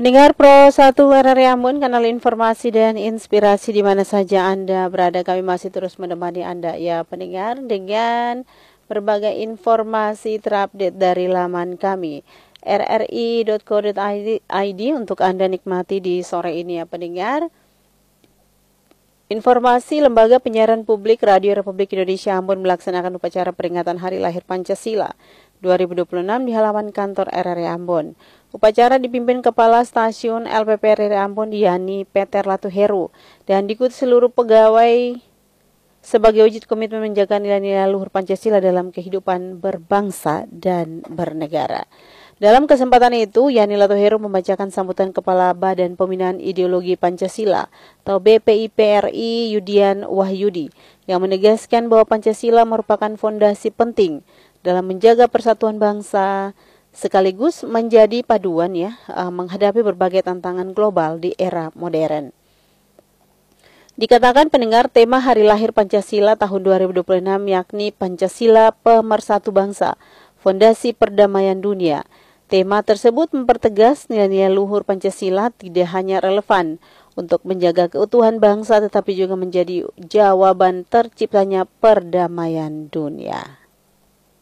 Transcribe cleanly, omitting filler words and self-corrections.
Pendengar Pro 1 RRI Ambon, kanal informasi dan inspirasi di mana saja Anda berada, kami masih terus menemani Anda ya pendengar dengan berbagai informasi terupdate dari laman kami rri.co.id untuk Anda nikmati di sore ini ya pendengar. Informasi Lembaga Penyiaran Publik Radio Republik Indonesia Ambon melaksanakan upacara peringatan Hari Lahir Pancasila 2026 di halaman kantor RRI Ambon. Upacara dipimpin Kepala Stasiun LPP RRI Ambon Yani Peter Latuheru dan diikuti seluruh pegawai sebagai wujud komitmen menjaga nilai-nilai luhur Pancasila dalam kehidupan berbangsa dan bernegara. Dalam kesempatan itu, Yani Latuheru membacakan sambutan Kepala Badan Pembinaan Ideologi Pancasila atau BPIPRI Yudian Wahyudi yang menegaskan bahwa Pancasila merupakan fondasi penting dalam menjaga persatuan bangsa sekaligus menjadi paduan menghadapi berbagai tantangan global di era modern. Dikatakan pendengar tema Hari Lahir Pancasila tahun 2026 yakni Pancasila Pemersatu Bangsa, Fondasi Perdamaian Dunia. Tema tersebut mempertegas nilai-nilai luhur Pancasila tidak hanya relevan untuk menjaga keutuhan bangsa tetapi juga menjadi jawaban terciptanya perdamaian dunia.